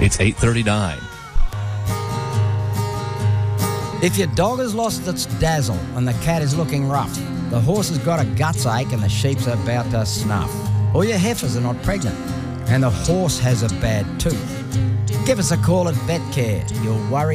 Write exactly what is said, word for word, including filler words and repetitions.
It's eight thirty-nine. If your dog has lost its dazzle and the cat is looking rough, the horse has got a guts ache and the sheep's about to snuff, or your heifers are not pregnant and the horse has a bad tooth, give us a call at VetCare. You'll worry